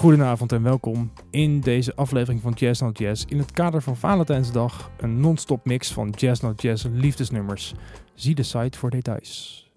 Goedenavond en welkom in deze aflevering van Jazz Not Jazz. In het kader van Valentijnsdag een non-stop mix van Jazz Not Jazz liefdesnummers. Zie de site voor details.